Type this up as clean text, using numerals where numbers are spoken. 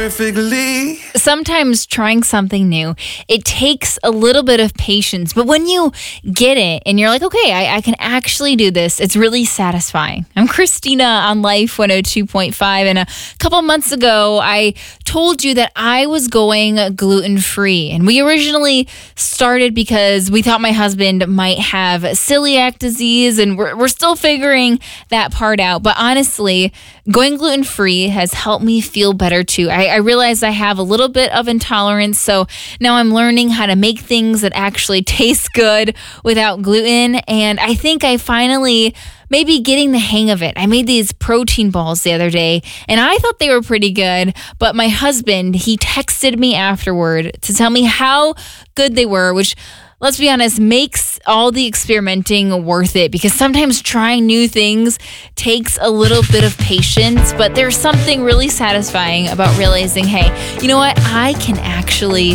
perfectly. Sometimes trying something new, it takes a little bit of patience. But when you get it and you're like, okay, I can actually do this, it's really satisfying. I'm Christina on Life 102.5. And a couple months ago, I told you that I was going gluten-free. And we originally started because we thought my husband might have celiac disease. And we're still figuring that part out. But honestly, going gluten-free has helped me feel better too. I realized I have a little bit of intolerance, so now I'm learning how to make things that actually taste good without gluten, and I think I finally maybe getting the hang of it. I made these protein balls the other day, and I thought they were pretty good, but my husband, he texted me afterward to tell me how good they were, which, let's be honest, makes all the experimenting worth it, because sometimes trying new things takes a little bit of patience, but there's something really satisfying about realizing, hey, you know what? I can actually